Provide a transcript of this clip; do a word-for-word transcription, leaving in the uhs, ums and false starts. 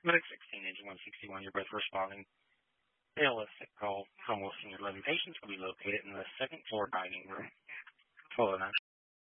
Medic sixteen, Engine one sixty-one, you're both responding. A L S sick call from Wilson. Your eleven patients will be located in the second floor dining room. twelve oh nine.